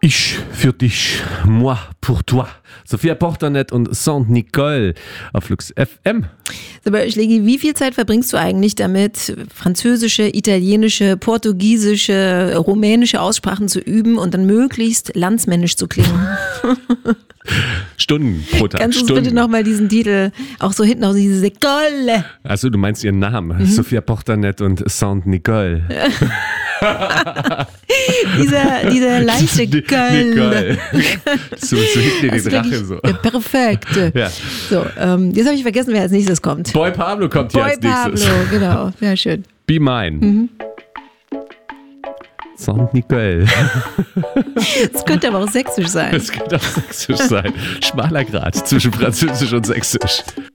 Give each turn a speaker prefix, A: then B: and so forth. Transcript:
A: Ich für dich, moi pour toi. Sophia Porternet und Saint-Nicole auf Flux FM.
B: Aber Schlägi, wie viel Zeit verbringst du eigentlich damit, französische, italienische, portugiesische, rumänische Aussprachen zu üben und dann möglichst landsmännisch zu klingen?
A: Stunden pro Tag.
B: Kannst du uns bitte nochmal diesen Titel auch so hinten aus diese Nicole?
A: Also du meinst ihren Namen, Sophia Porternet und Saint-Nicole.
B: dieser leichte Nicole.
A: So hinten in den Drache so.
B: Perfekt.
A: Ja.
B: So, jetzt habe ich vergessen, wer als nächstes kommt.
A: Boy Pablo kommt hier als nächstes.
B: Boy Pablo, genau. Ja, schön.
A: Be mine. Saint-Nicole.
B: Das könnte aber auch sächsisch sein.
A: Das könnte auch sächsisch sein. Schmaler Grat zwischen Französisch und Sächsisch.